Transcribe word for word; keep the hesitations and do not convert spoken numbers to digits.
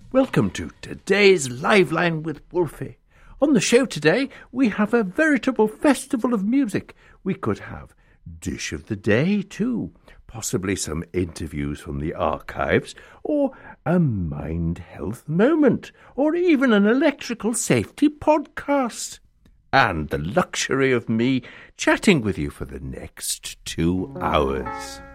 Welcome to today's Live Line with Wolfie. On the show today, we have a veritable festival of music. We could have Dish of the Day too, possibly some interviews from the archives, or a Mind Health Moment, or even an electrical safety podcast. And the luxury of me chatting with you for the next two hours.